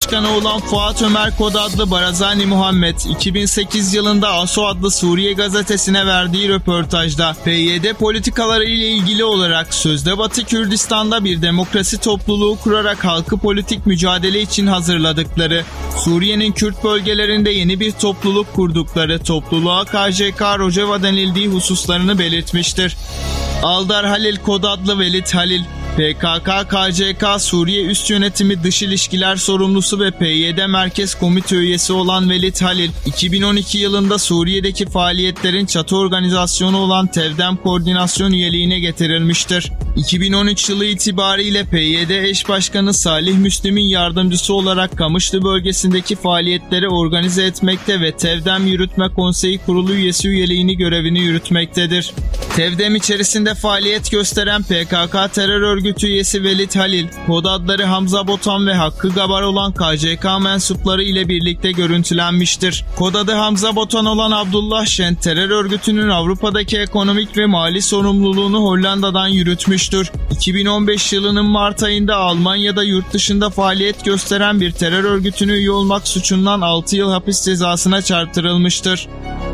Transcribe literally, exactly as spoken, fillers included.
başkanı olan Fuat Ömer Kod adlı Barazani Muhammed, iki bin sekiz yılında ASO adlı Suriye gazetesine verdiği röportajda P Y D politikaları ile ilgili olarak sözde Batı Kürdistan'da bir demokrasi topluluğu kurarak halkı politik mücadele için hazırladıkları, Suriye'nin Kürt bölgelerinde yeni bir topluluk kurdukları, topluluğa K J K Rojava denildiği hususlarını belirtmiştir. Aldar Halil Kod adlı Velid Halil, P K K K C K Suriye Üst Yönetimi Dış İlişkiler Sorumlusu ve P Y D Merkez Komite üyesi olan Velid Halil, iki bin on iki yılında Suriye'deki faaliyetlerin çatı organizasyonu olan Tevdem Koordinasyon üyeliğine getirilmiştir. iki bin on üç yılı itibariyle P Y D eş başkanı Salih Müslim'in yardımcısı olarak Kamışlı bölgesindeki faaliyetleri organize etmekte ve Tevdem Yürütme Konseyi Kurulu üyesi üyeliğini görevini yürütmektedir. Tevdem içerisinde faaliyet gösteren P K K terör örgütü üyesi Velid Halil, kod adları Hamza Botan ve Hakkı Gabar olan K C K mensupları ile birlikte görüntülenmiştir. Kod adı Hamza Botan olan Abdullah Şen, terör örgütünün Avrupa'daki ekonomik ve mali sorumluluğunu Hollanda'dan yürütmüştür. iki bin on beş yılının Mart ayında Almanya'da yurt dışında faaliyet gösteren bir terör örgütüne üye olmak suçundan altı yıl hapis cezasına çarptırılmıştır.